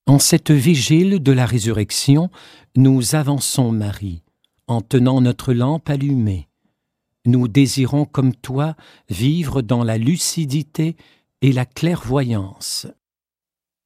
En cette vigile de la résurrection, nous avançons, Marie, en tenant notre lampe allumée. Nous désirons, comme toi, vivre dans la lucidité et la clairvoyance.